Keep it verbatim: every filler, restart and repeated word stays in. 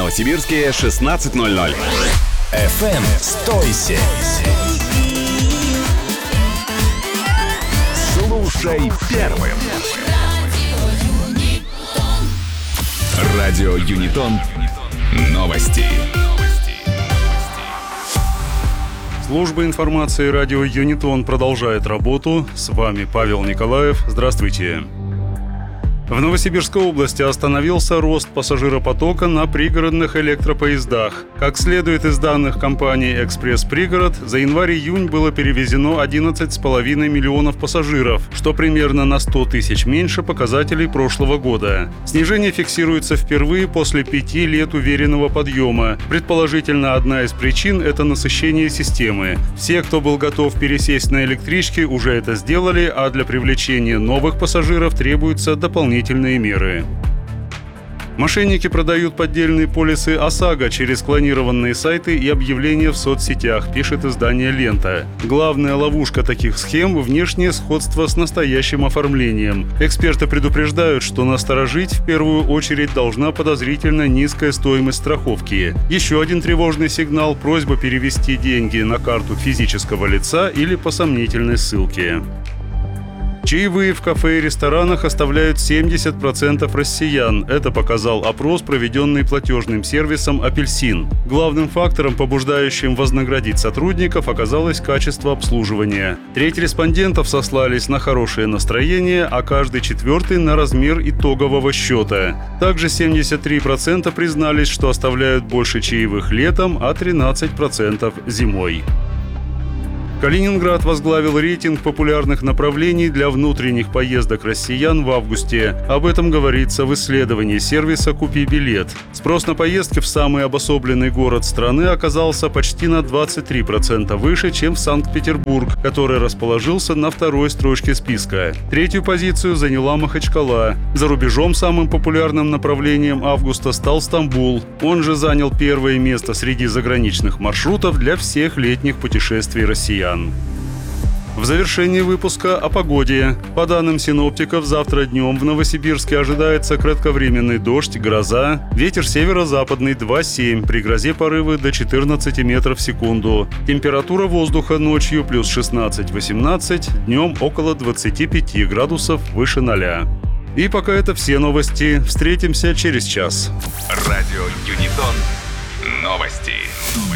Новосибирске шестнадцать ноль ноль. эф эм «Стойся». Слушай первым. Радио Юнитон. Новости. Служба информации радио Юнитон продолжает работу. С вами Павел Николаев. Здравствуйте. В Новосибирской области остановился рост пассажиропотока на пригородных электропоездах. Как следует из данных компании «Экспресс-Пригород», за январь-июнь было перевезено одиннадцать с половиной миллионов пассажиров, что примерно на сто тысяч меньше показателей прошлого года. Снижение фиксируется впервые после пяти лет уверенного подъема. Предположительно, одна из причин – это насыщение системы. Все, кто был готов пересесть на электрички, уже это сделали, а для привлечения новых пассажиров требуются дополнительные меры. Мошенники продают поддельные полисы ОСАГО через клонированные сайты и объявления в соцсетях, пишет издание «Лента». Главная ловушка таких схем – внешнее сходство с настоящим оформлением. Эксперты предупреждают, что насторожить в первую очередь должна подозрительно низкая стоимость страховки. Еще один тревожный сигнал – просьба перевести деньги на карту физического лица или по сомнительной ссылке. Чаевые в кафе и ресторанах оставляют семьдесят процентов россиян. Это показал опрос, проведенный платежным сервисом «Апельсин». Главным фактором, побуждающим вознаградить сотрудников, оказалось качество обслуживания. Треть респондентов сослались на хорошее настроение, а каждый четвертый – на размер итогового счета. Также семьдесят три процента признались, что оставляют больше чаевых летом, а тринадцать процентов – зимой. Калининград возглавил рейтинг популярных направлений для внутренних поездок россиян в августе. Об этом говорится в исследовании сервиса «Купи билет». Спрос на поездки в самый обособленный город страны оказался почти на двадцать три процента выше, чем в Санкт-Петербург, который расположился на второй строчке списка. Третью позицию заняла Махачкала. За рубежом самым популярным направлением августа стал Стамбул. Он же занял первое место среди заграничных маршрутов для всех летних путешествий россиян. В завершении выпуска о погоде. По данным синоптиков, завтра днем в Новосибирске ожидается кратковременный дождь, гроза. Ветер северо-западный два семь, при грозе порывы до четырнадцати метров в секунду. Температура воздуха ночью плюс шестнадцать-восемнадцать, днем около двадцати пяти градусов выше ноля. И пока это все новости. Встретимся через час. Радио Юнитон. Новости.